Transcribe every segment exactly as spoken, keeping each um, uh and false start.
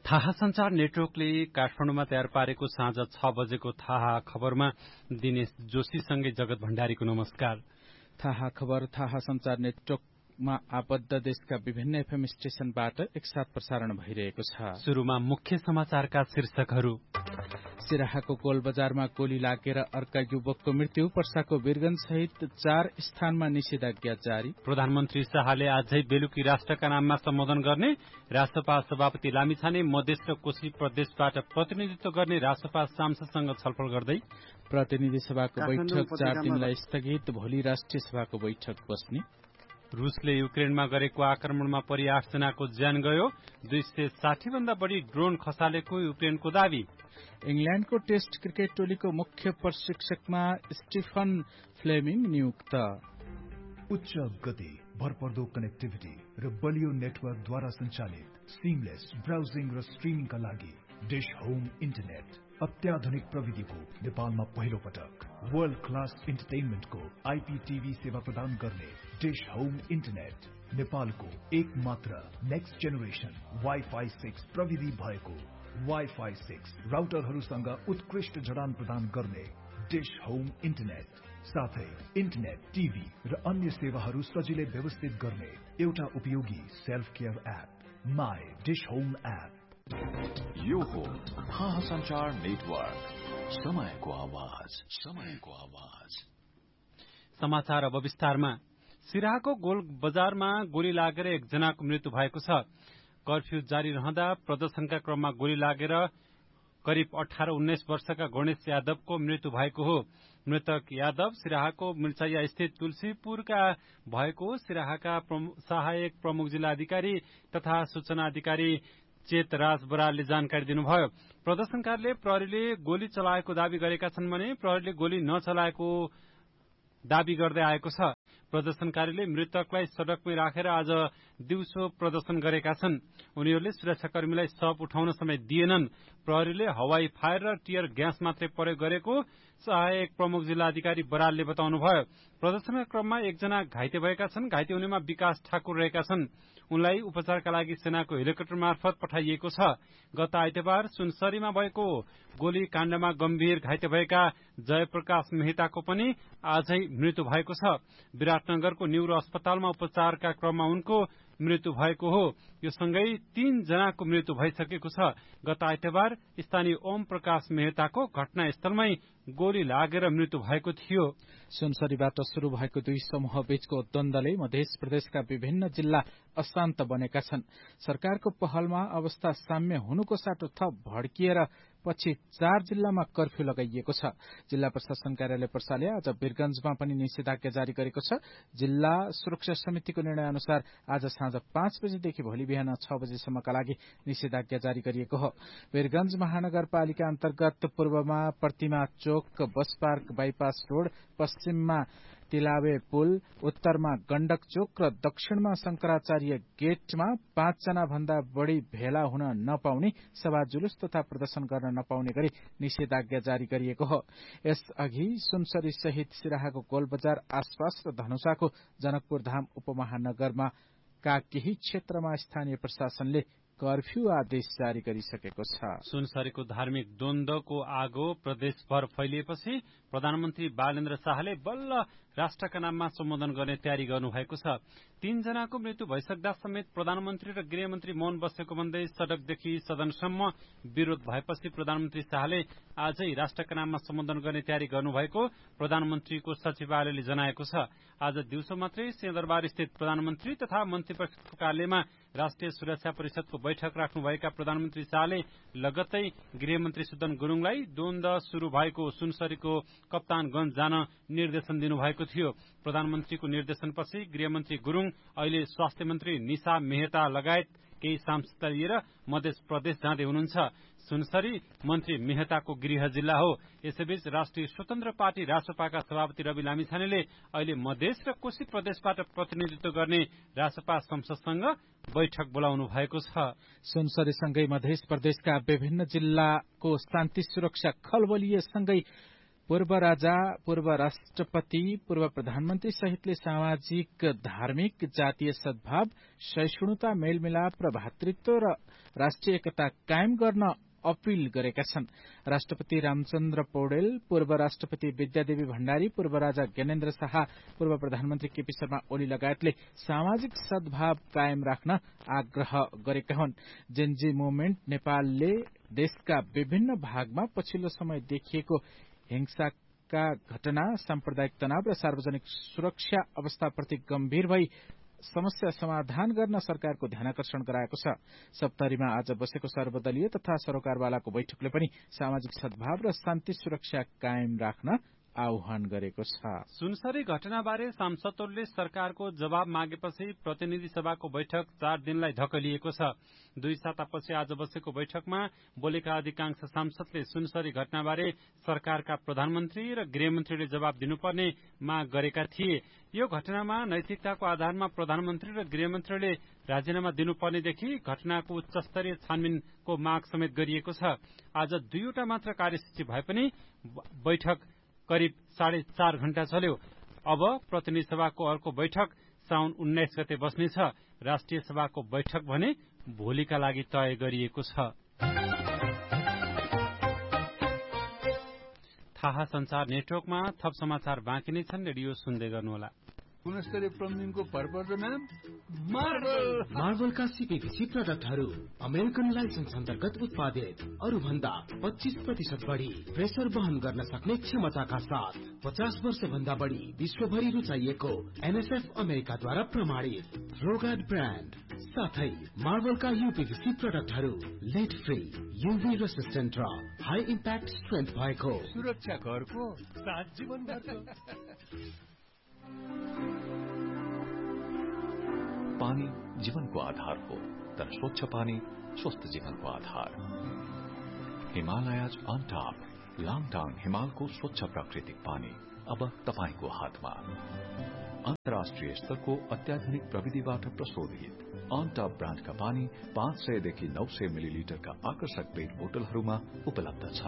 थाहा संचार नेटवर्कले काठमाडौँमा तयार पारेको साँझ छ बजेको थाहा खबरमा दिनेश जोशीसँगै जगत भण्डारीको नमस्कार। थाहा खबर थाहा संचार नेटवर्कमा आबद्ध देशका विभिन्न एफएम स्टेशनबाट एकसाथ प्रसारण भइरहेको छ। सुरुमा मुख्य समाचारका शीर्षकहरू। सिराहाको गोल बजारमा गोली लागेर अर्का युवकको मृत्यु, पर्साको वीरगंज सहित चार स्थानमा निषेधाज्ञा जारी। प्रधानमन्त्री शाहले आजै बेलुकी राष्ट्रका नाममा सम्बोधन गर्ने, राष्ट्रपा सभापति लामिछाने मधेस र कोशी प्रदेशबाट प्रतिनिधित्व गर्ने राष्ट्रपा सांसदसँग छलफल गर्दै। प्रतिनिधि सभाको बैठक चार दिनलाई स्थगित, भोलि राष्ट्रिय सभाको बैठक बस्ने। रूसले युक्रेनमा गरेको आक्रमणमा परि आठ जनाको ज्यान गयो, दुई सय साठी भन्दा बढ़ी ड्रोन खसालेको युक्रेनको दावी। इंग्ल्याण्डको टेस्ट क्रिकेट टोलीको मुख्य प्रशिक्षकमा स्टिफन फ्लेमिङ नियुक्त। उच्च गति, भरपर्दो कनेक्टिभिटी र बलियो नेटवर्कद्वारा सञ्चालित सिमलेस ब्राउजिङ र स्ट्रिमिङका लागि डिश होम इन्टरनेट अत्याधुनिक प्रविधिको नेपालमा पहिलो पटक वर्ल्ड क्लास इन्टरटेनमेन्टको आइपीटीभी सेवा प्रदान गर्ने डिश होम इन्टरनेट नेपालको एक मात्र नेक्स्ट जेनेरेसन वाइफाई सिक्स प्रविधि भएको वाइफाई सिक्स राउटरहरूसँग उत्कृष्ट जडान प्रदान गर्ने डिश होम इन्टरनेट, साथै इन्टरनेट, टिभी र अन्य सेवाहरू सजिलै व्यवस्थित गर्ने एउटा उपयोगी self care app my dish home app. यो हो थाहा संचार नेटवर्क, समयको आवाज, समयको आवाज। समाचार अब विस्तारमा। सिराहाको गोल बजारमा गोली लागेर एकजनाको मृत्यु भएको छ। कर्फ्यू जारी रहँदा प्रदर्शनका क्रममा गोली लागेर करिब अठारह उन्नाइस वर्षका गणेश यादवको मृत्यु भएको हो। मृतक यादव सिराहाको मिर्चाइया स्थित तुलसीपुरका भएको सिराहाका सहायक प्रमुख जिल्ला अधिकारी तथा सूचना अधिकारी चेतराज बरालले जानकारी दिनुभयो। प्रदर्शनकारीले प्रहरीले गोली चलाएको दावी गरेका छन् भने प्रहरीले गोली नचलाएको दावी गर्दै आएको छ। प्रदर्शनकारीले मृतकलाई सड़कमै राखेर आज दिउँसो प्रदर्शन गरेका छन्। उनीहरूले सुरक्षाकर्मीलाई शव उठाउन समेत दिएनन्। प्रहरीले हवाई फायर र टियर ग्यास मात्रै प्रयोग गरेको सहायक प्रमुख जिल्ला अधिकारी बरालले बताउनुभयो। प्रदर्शनका क्रममा एकजना घाइते भएका छन्। घाइते हुनेमा विकास ठाकुर रहेका छन्। उनलाई उपचारका लागि सेनाको हेलिकप्टर मार्फत पठाइएको छ। गत आइतबार सुनसरीमा भएको गोली काण्डमा गम्भीर घाइते भएका जयप्रकाश मेहताको पनि आजै मृत्यु भएको छ। विराटनगरको न्यूरो अस्पतालमा उपचारका क्रममा उनको मृत्यु भएको हो। यो सँगै तीन जनाको मृत्यु भइसकेको छ। गत आइतबार स्थानीय ओम प्रकाश मेहताको घटनास्थलमै गोली लागेर मृत्यु भएको थियो। सुनसरीबाट शुरू भएको दुई समूह बीचको द्वन्द्वले मध्य प्रदेशका विभिन्न जिल्ला अशान्त बनेका छन्। सरकारको पहलमा अवस्था साम्य हुनुको साटो थप भड्किएर पछि चार जिल्लामा कर्फ्यू लगाइएको छ। जिल्ला प्रशासन कार्यालय पर्साले आज वीरगंजमा पनि निषेधाज्ञा जारी गरेको छ। जिल्ला सुरक्षा समितिको निर्णय अनुसार आज साँझ पाँच बजेदेखि भोलि बिहान छ बजेसम्मका लागि निषेधाज्ञा जारी गरिएको हो। वीरगंज महानगरपालिका अन्तर्गत पूर्वमा प्रतिमा चोक, बस पार्क बाइपास रोड, पश्चिममा तिलावे पुल, उत्तरमा गण्डक चोक र दक्षिणमा शंकराचार्य गेटमा पाँचजना भन्दा बढ़ी भेला हुन नपाउने, सभा जुलुस तथा प्रदर्शन गर्न नपाउने गरी निषेधाज्ञा जारी गरिएको हो। यसअघि सुनसरी सहित सिराहाको गोलबजार आसपास र धनुषाको जनकपुर धाम उपमहानगरमा का केही क्षेत्रमा स्थानीय प्रशासनले कर्फ्यू आदेश जारी गरिसकेको छ। सुनसरीको धार्मिक द्वन्द्वको आगो प्रदेशभर फैलिएपछि प्रधानमन्त्री बालेन्द्र शाहले बल्ल राष्ट्रका नाममा सम्बोधन गर्ने तयारी गर्नुभएको छ। तीनजनाको मृत्यु भइसक्दा समेत प्रधानमन्त्री र गृहमन्त्री मौन बसेको भन्दै सड़कदेखि सदनसम्म विरोध भएपछि प्रधानमन्त्री शाहले आजै राष्ट्रका नाममा सम्बोधन गर्ने तयारी गर्नुभएको प्रधानमन्त्रीको सचिवालयले जनाएको छ। आज दिउँसो मात्रै सिंहदरबार स्थित प्रधानमन्त्री तथा मन्त्री परिषदको कार्यालयमा राष्ट्रिय सुरक्षा परिषदको बैठक राख्नुभएका प्रधानमन्त्री शाहले लगत्तै गृहमन्त्री सुदन गुरूङलाई द्वन्द्व शुरू भएको सुनसरीको कप्तानगंज जान निर्देशन दिनुभएको थियो। प्रधानमन्त्रीको निर्देशनपछि गृहमन्त्री गुरूङ अहिले स्वास्थ्य मन्त्री निशा मेहता लगायत केही सांसदलाई लिएर मध्य प्रदेश जाँदै हुनुहुन्छ। सुनसरी मन्त्री मेहताको गृह जिल्ला हो। यसैबीच राष्ट्रिय स्वतन्त्र पार्टी रासपाका सभापति रवि लामिछानेले अहिले मधेस र कोशी प्रदेशबाट प्रतिनिधित्व गर्ने रासपा संसदसँग बैठक बोलाउनु भएको छ। सुनसरीसँगै मध्य प्रदेशका विभिन्न जिल्लाको शान्ति सुरक्षा खलबलिएसँगै पूर्व राजा, पूर्व राष्ट्रपति, पूर्व प्रधानमन्त्री सहितले सामाजिक, धार्मिक, जातीय सद्भाव, सहिष्णुता, मेलमिलाप र भातृत्व र राष्ट्रिय एकता कायम गर्न अपील गरेका छन्। राष्ट्रपति रामचन्द्र पौडेल, पूर्व राष्ट्रपति विद्यादेवी भण्डारी, पूर्व राजा ज्ञानेन्द्र शाह, पूर्व प्रधानमन्त्री केपी शर्मा ओली लगायतले सामाजिक सद्भाव कायम राख्न आग्रह गरेका हुन्। जेनजी मुभमेन्ट नेपालले देशका विभिन्न भागमा पछिल्लो समय देखिएको हिंसाका घटना, साम्प्रदायिक तनाव र सार्वजनिक सुरक्षा अवस्थाप्रति गम्भीर भई समस्या समाधान गर्न सरकारको ध्यानाकर्षण गराएको छ। सप्तरीमा आज बसेको सर्वदलीय तथा सरोकारवालाको बैठकले पनि सामाजिक सद्भाव र शान्ति सुरक्षा कायम राख्न आह्वान गरेको छ। सुनसरी घटनाबारे सांसदहरूले सरकारको जवाब मागेपछि प्रतिनिधि सभाको बैठक चार दिनलाई धकलिएको छ। दुई सातापछि आज बसेको बैठकमा बोलेका अधिकांश सांसदले सुनसरी घटनाबारे सरकारका प्रधानमन्त्री र गृहमन्त्रीले जवाब दिनुपर्ने माग गरेका थिए। यो घटनामा नैतिकताको आधारमा प्रधानमन्त्री र गृहमन्त्रीले राजीनामा दिनुपर्नेदेखि घटनाको उच्चस्तरीय छानबिनको माग समेत गरिएको छ। आज दुईवटा मात्र कार्यसूची भए पनि बैठक करिब साढे चार घण्टा चल्यो। अब प्रतिनिधि सभाको अर्को बैठक साउन उन्नाइस गते बस्नेछ। राष्ट्रिय सभाको बैठक भने भोलिका लागि तय गरिएको छ। थाहा संचार नेटवर्कमा थप समाचार बाँकी नै छन्। रेडियो सुन्दै गर्नुहोला। गुणस्तरीय प्लम्बिङको भरपर्दो नाम मार्बल। मार्बलका सीपीभीसी प्रडक्टहरू अमेरिकन लाइसेन्स अन्तर्गत उत्पादित, अरू भन्दा पच्चीस प्रतिशत बढी प्रेसर वहन गर्न सक्ने क्षमताका साथ पचास वर्ष भन्दा बढी विश्वभरि रुचाइएको एनएसएफ अमेरिकाद्वारा प्रमाणित रोगार्ड ब्रान्ड, साथै मार्बलका यूपीभीसी प्रडक्टहरू लेड फ्री, यूभी रेसिस्टेन्ट र हाई इम्प्याक्ट स्ट्रेन्थ भएको सुरक्षा घरको सात जीवनभरको। पानी जीवनको आधार हो, तर स्वच्छ पानी स्वस्थ जीवनको आधार। हिमालयज अन टप लाङटाङ हिमालको स्वच्छ प्राकृतिक पानी अब तपाईको हातमा। अन्तर्राष्ट्रिय स्तरको अत्याधुनिक प्रविधिबाट प्रशोधित अन टप ब्रान्डका पानी पाँच सयदेखि नौ सय मिलिलिटरका आकर्षक पेट बोतलहरूमा उपलब्ध छ।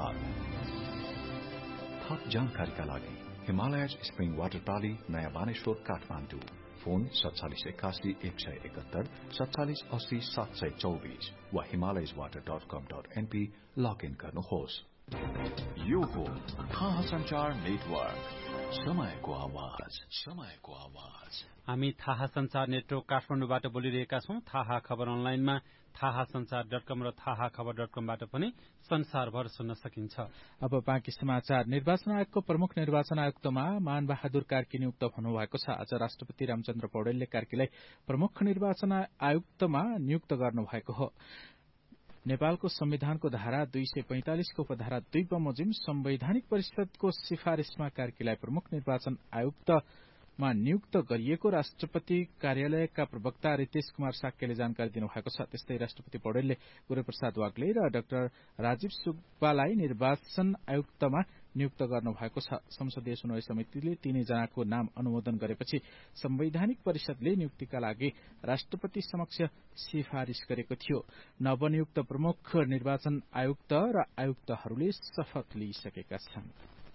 थप जानकारीका लागि हिमालयज स्प्रिङ वाटर टाली, नयाँ बानेश्वर, काठमाडौँ। फोन सत्तालिस एकासी एक सय एकहत्तर सत्तालिस अस्सी सात सय चौबिस वा हिमालयज वाटर डट कम डट एनपी लगइन गर्नुहोस्। यो हो थाहा संचार नेटवर्क, समयको आवाज, समयको आवाज। हामी थाहा संचार नेटवर्क काठमाडौँबाट बोलिरहेका छौं। थाहा खबर अनलाइनमा थाहा संचार डट कम र थाहा खबर डट कमबाट पनि संसारभर सुन्न सकिन्छ। अब बाँकी समाचार। निर्वाचन आयोगको प्रमुख निर्वाचन आयुक्तमा मान बहादुर कार्की नियुक्त हुनुभएको छ। आज राष्ट्रपति रामचन्द्र पौडेलले कार्कीलाई प्रमुख निर्वाचन आयुक्तमा नियुक्त गर्नुभएको हो। नेपालको संविधानको धारा दुई सय पैंतालिसको उपधारा दुई बमोजिम संवैधानिक परिषदको सिफारिशमा कार्कीलाई प्रमुख निर्वाचन आयुक्तमा नियुक्त गरिएको राष्ट्रपति कार्यालयका प्रवक्ता रितेश कुमार साक्यले जानकारी दिनुभएको छ। त्यस्तै राष्ट्रपति पौडेलले गुरूप्रसाद वाग्ले र डाक्टर राजीव सुब्बालाई निर्वाचन आयुक्तमा नियुक्त गर्नुभएको छ। संसदीय सुनवाई समितिले तीनैजनाको नाम अनुमोदन गरेपछि संवैधानिक परिषदले नियुक्तिका लागि राष्ट्रपति समक्ष सिफारिश गरेको थियो। नवनियुक्त प्रमुख निर्वाचन आयुक्त र आयुक्तहरूले शपथ लिइसकेका छन्।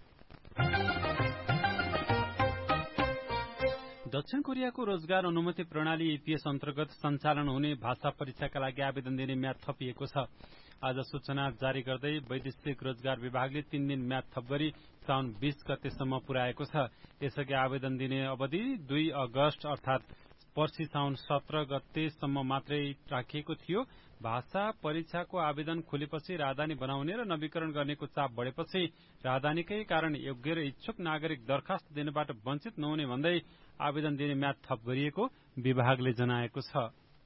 दक्षिण कोरियाको रोजगार अनुमति प्रणाली ईपीएस अन्तर्गत सञ्चालन हुने भाषा परीक्षाका लागि आवेदन दिने म्याद थपिएको छ। आज सूचना जारी गर्दै वैदेशिक रोजगार विभागले तीन दिन म्याद थप गरी साउन बीस गतेसम्म पुर्याएको छ। यसअघि आवेदन दिने अवधि दुई अगस्त अर्थात पर्सि साउन सत्र गतेसम्म मात्रै राखिएको थियो। भाषा परीक्षाको आवेदन खुलेपछि राजधानी बनाउने र नवीकरण गर्नेको चाप बढेपछि राजधानीकै कारण योग्य र इच्छुक नागरिक दरखास्त दिनबाट वञ्चित नहुने भन्दै आवेदन दिने म्याद थप गरिएको विभागले जनाएको छ।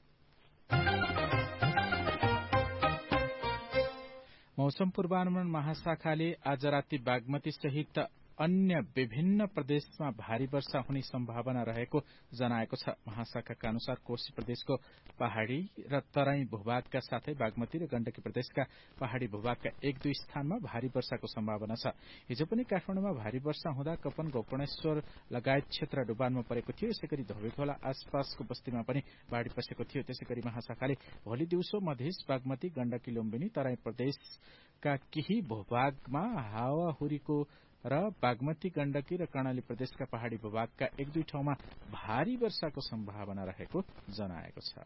मौसम पूर्वानुमान महाशाखाले आज राति बागमती सहित अन्य विभिन्न प्रदेशमा भारी वर्षा हुने सम्भावना रहेको जनाएको छ। महाशाखाका अनुसार कोशी प्रदेशको पहाड़ी र तराई भूभागका साथै बागमती र गण्डकी प्रदेशका पहाड़ी भूभागका एक दुई स्थानमा भारी वर्षाको सम्भावना छ। हिजो पनि काठमाडौँमा भारी वर्षा हुँदा कपन, गोकर्णेश्वर लगायत क्षेत्र डुबानमा परेको थियो। यसैगरी धोबीखोला आसपासको बस्तीमा पनि बाढ़ी पसेको थियो। त्यसैगरी महाशाखाले भोलि दिउँसो मधेस, बागमती, गण्डकी, लुम्बिनी, तराई प्रदेशका केही भूभागमा हावाहुरीको र बागमती, गण्डकी र कर्णाली प्रदेशका पहाड़ी भूभागका एक दुई ठाउँमा भारी वर्षाको सम्भावना रहेको जनाएको छ।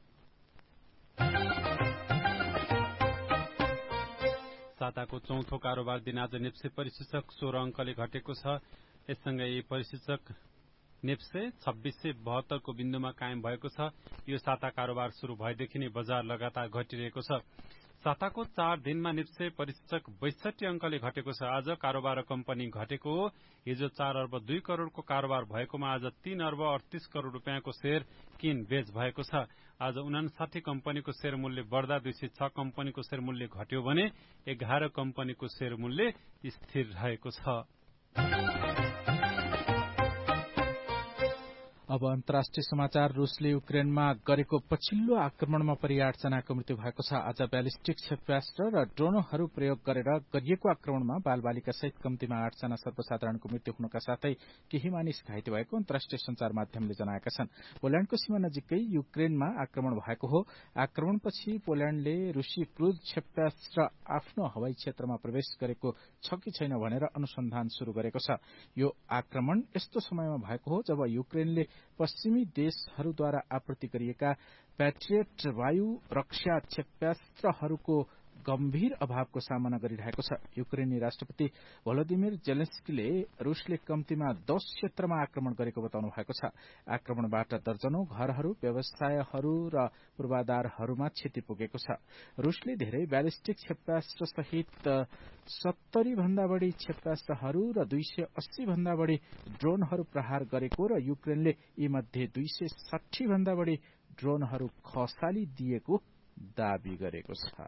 साताको चौथो कारोबार दिन आज नेप्से परिसूचक सोह्र अंकले घटेको छ। यससँगै परिसूचक नेप्से छब्बीस सय बहत्तरको बिन्दुमा कायम भएको छ। यो साता कारोबार शुरू भएदेखि नै बजार लगातार घटिरहेको छ। साताको चार दिनमा नेप्से परिसूचक बैसठी अंकले घटेको छ। आज कारोबार कम्पनी घटेको हो। हिजो चार अर्ब दुई करोड़को कारोबार भएकोमा आज तीन अर्ब अडतीस करोड़ रूपियाँको शेयर किन बेच भएको छ। आज उनासाठी कम्पनीको शेयर मूल्य बढ़दा दुई सय छ कम्पनीको शेयर मूल्य घट्यो भने एघार कम्पनीको शेयर मूल्य स्थिर रहेको छ। अब अन्तर्राष्ट्रिय समाचार। रुसले युक्रेनमा गरेको पछिल्लो आक्रमणमा परि आठ जनाको मृत्यु भएको छ। आज ब्यालिस्टिक क्षेपणास्त्र र ड्रोनहरू प्रयोग गरेर गरिएको आक्रमणमा बालबालिका सहित कम्तीमा आठजना सर्वसाधारणको मृत्यु हुनका साथै केही मानिस घाइते भएको अन्तर्राष्ट्रिय संचार माध्यमले जनाएका छन्। पोल्याण्डको सीमा नजिकै युक्रेनमा आक्रमण भएको हो। आक्रमणपछि पोल्याण्डले रुसी क्रुज क्षेपणास्त्र आफ्नो हवाई क्षेत्रमा प्रवेश गरेको छ कि छैन भनेर अनुसन्धान शुरू गरेको छ। यो आक्रमण यस्तो समयमा भएको हो जब युक्रेनले पश्चिमी देशहरूद्वारा आपूर्ति गरिएका प्याट्रियट वायु रक्षा क्षेपणास्त्रहरूको गम्भीर अभावको सामना गरिरहेको छ। युक्रेनी राष्ट्रपति भोलोदिमिर जेलेन्स्कीले रुसले कम्तीमा दश क्षेत्रमा आक्रमण गरेको बताउनु भएको छ। आक्रमणबाट दर्जनौं घरहरू, व्यवसायहरू र पूर्वाधारहरूमा क्षति पुगेको छ। रुसले धेरै ब्यालिस्टिक क्षेपणास्त्र सहित सत्तरी भन्दा बढ़ी क्षेपणास्त्रहरू र दुई सय अस्सी भन्दा बढ़ी ड्रोनहरू प्रहार गरेको र युक्रेनले यी मध्ये दुई सय साठी भन्दा बढ़ी ड्रोनहरू खसाली दिएको दावी गरेको छ।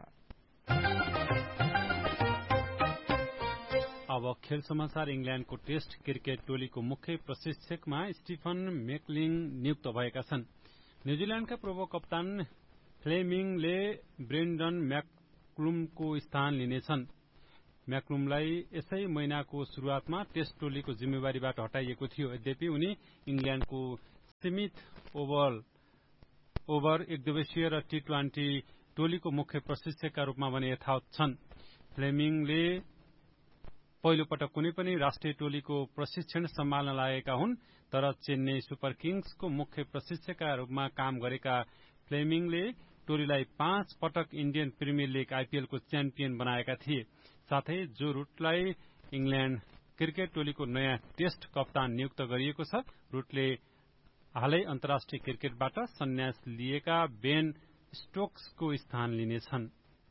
अब खेल समाचार। इंग्ल्याण्डको टेस्ट क्रिकेट टोलीको मुख्य प्रशिक्षकमा स्टिफन मैकलिङ नियुक्त भएका छन्। न्यूजील्याण्डका पूर्व कप्तान फ्लेमिङले ब्रेन्डन मैकलुमको स्थान लिनेछन्। मैकलुमलाई यसै महिनाको शुरूआतमा टेस्ट टोलीको जिम्मेवारीबाट हटाइएको थियो। यद्यपि उनी इंग्ल्याण्डको सीमित ओभर ओभर एकदिवसीय र टी ट्वेन्टी टोलीको मुख्य प्रशिक्षकका रूपमा भने यथावत छन्। फ्लेमिङले पहिलो पटक कुनै पनि राष्ट्रिय टोलीको प्रशिक्षण सम्हाल्न लागेका हुन्, तर चेन्नई सुपर किङ्सको मुख्य प्रशिक्षकका रूपमा काम गरेका फ्लेमिङले टोलीलाई पाँच पटक इण्डियन प्रिमियर लीग आईपीएलको च्याम्पियन बनाएका थिए। साथै जो रूटलाई इंग्ल्याण्ड क्रिकेट टोलीको नयाँ टेस्ट कप्तान नियुक्त गरिएको छ। रूटले हालै अन्तर्राष्ट्रिय क्रिकेटबाट सन्यास लिएका बेन स्टोक्सको स्थान लिनेछन्।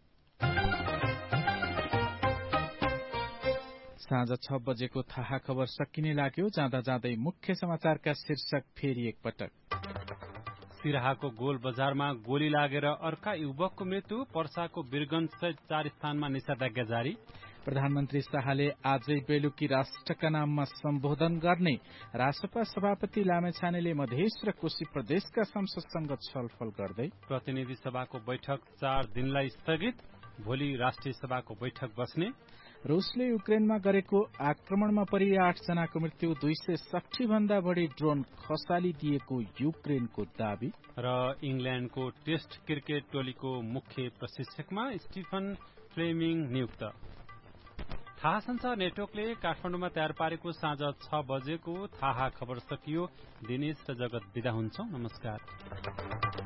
साँझ छ बजेको थाहा खबर सकिने लाग्यो। जाँदा जाँदै मुख्य समाचारका शीर्षक फेरि एकपटक। सिराहाको गोल बजारमा गोली लागेर अर्का युवकको मृत्यु। पर्साको वीरगंज सहित चार स्थानमा निषेधाज्ञा जारी। प्रधानमन्त्री शाहले आजै बेलुकी राष्ट्रका नाममा सम्बोधन गर्ने। रासपा सभापति लामेछानेले मधेस र कोशी प्रदेशका संसदसँग छलफल गर्दै। प्रतिनिधि सभाको बैठक चार दिनलाई स्थगित। भोलि राष्ट्रिय सभाको बैठक बस्ने। रुसले युक्रेनमा गरेको आक्रमणमा परि आठ जनाको मृत्यु। दुई सय साठी भन्दा बढ़ी ड्रोन खसाली दिएको युक्रेनको दावी। र इंग्ल्याण्डको टेस्ट क्रिकेट टोलीको मुख्य प्रशिक्षकमा स्टिफन फ्लेमिङ नियुक्त। थाहा संचार नेटवर्कले काठमाडौँमा तयार पारेको साँझ छ बजेको थाहा खबर सकियो। दिनेश र जगत विदा हुन्छौं। नमस्कार।